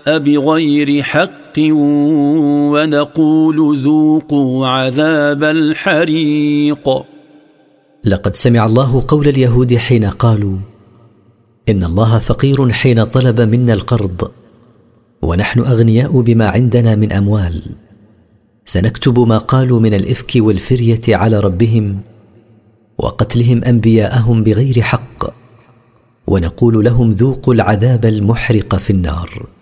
بغير حق ونقول ذوقوا عذاب الحريق. لقد سمع الله قول اليهود حين قالوا إن الله فقير حين طلب منا القرض ونحن أغنياء بما عندنا من أموال. سنكتب ما قالوا من الإفك والفرية على ربهم وقتلهم أنبياءهم بغير حق ونقول لهم ذوقوا العذاب المحرق في النار.